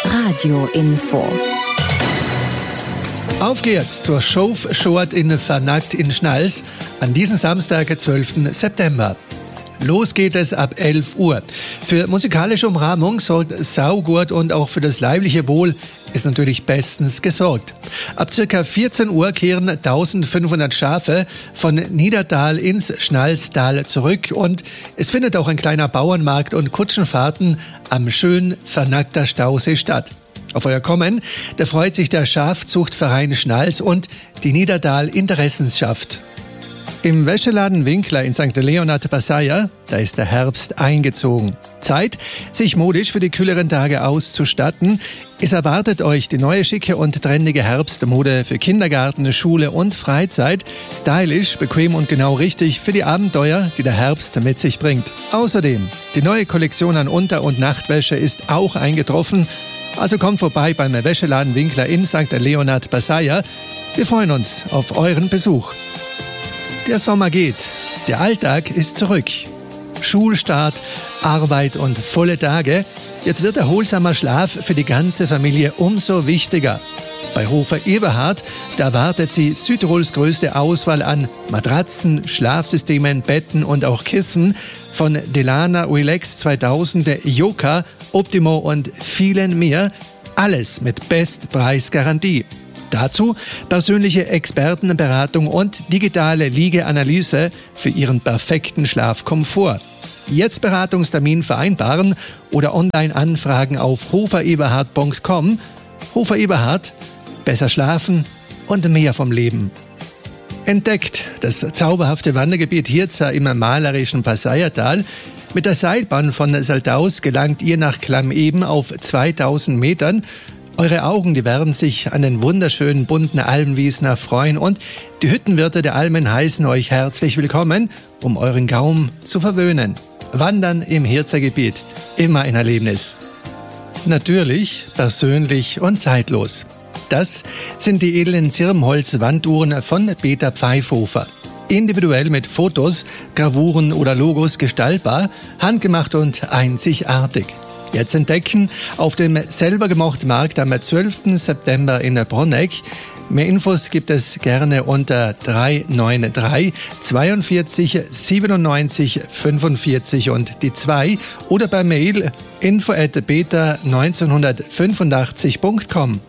Radio-Info. Auf geht's zur Schofschort in Vernackt in Schnals an diesem Samstag, 12. September. Los geht es ab 11 Uhr. Für musikalische Umrahmung sorgt Saugurt und auch für das leibliche Wohl ist natürlich bestens gesorgt. Ab ca. 14 Uhr kehren 1500 Schafe von Niedertal ins Schnalstal zurück und es findet auch ein kleiner Bauernmarkt und Kutschenfahrten am schön Vernackter Stausee statt. Auf euer Kommen, da freut sich der Schafzuchtverein Schnals und die Niedertal Interessenschaft. Im Wäscheladen Winkler in St. Leonhard Passaia, da ist der Herbst eingezogen. Zeit, sich modisch für die kühleren Tage auszustatten. Es erwartet euch die neue schicke und trendige Herbstmode für Kindergarten, Schule und Freizeit. Stylisch, bequem und genau richtig für die Abenteuer, die der Herbst mit sich bringt. Außerdem, die neue Kollektion an Unter- und Nachtwäsche ist auch eingetroffen. Also kommt vorbei beim Wäscheladen Winkler in St. Leonhard Passaia. Wir freuen uns auf euren Besuch. Der Sommer geht, der Alltag ist zurück. Schulstart, Arbeit und volle Tage. Jetzt wird erholsamer Schlaf für die ganze Familie umso wichtiger. Bei Hofer Eberhard, da erwartet sie Südtirols größte Auswahl an Matratzen, Schlafsystemen, Betten und auch Kissen von Delana Relax 2000, Joka, Optimo und vielen mehr. Alles mit Bestpreisgarantie. Dazu persönliche Expertenberatung und digitale Liegeanalyse für Ihren perfekten Schlafkomfort. Jetzt Beratungstermin vereinbaren oder online anfragen auf hofereberhard.com. Hofer Eberhard, besser schlafen und mehr vom Leben. Entdeckt das zauberhafte Wandergebiet Hirza im malerischen Passaiatal. Mit der Seilbahn von Saldaus gelangt ihr nach Klammeben auf 2000 Metern. Eure Augen, die werden sich an den wunderschönen bunten Almwiesen erfreuen und die Hüttenwirte der Almen heißen euch herzlich willkommen, um euren Gaumen zu verwöhnen. Wandern im Hirzer-Gebiet, immer ein Erlebnis. Natürlich, persönlich und zeitlos. Das sind die edlen Zirbenholz-Wanduhren von Peter Pfeifhofer. Individuell mit Fotos, Gravuren oder Logos gestaltbar, handgemacht und einzigartig. Jetzt entdecken auf dem selber gemachten Markt am 12. September in Bronegg. Mehr Infos gibt es gerne unter 393 42 97 45 und die 2 oder per Mail info@beta1985.com.